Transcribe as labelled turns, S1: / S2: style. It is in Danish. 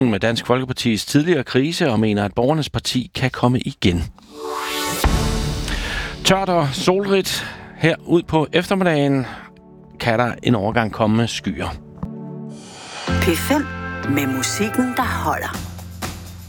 S1: med Dansk Folkepartis tidligere krise og mener, at Borgernes Parti kan komme igen. Tørt og solrigt her ud på eftermiddagen kan der en overgang komme med skyer.
S2: P5 med musikken, der holder.